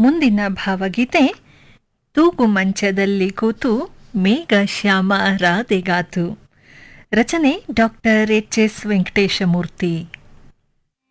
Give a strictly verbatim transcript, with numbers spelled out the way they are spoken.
ಮುಂದಿನ ಭಾವಗೀತೆ ತೂಗು ಮಂಚದಲ್ಲಿ ಕೂತು ಮೇಘ ಶ್ಯಾಮ ರಾಧೆಗಾತು. ರಚನೆ ಡಾಕ್ಟರ್ ಎಚ್ ಎಸ್ ವೆಂಕಟೇಶಮೂರ್ತಿ.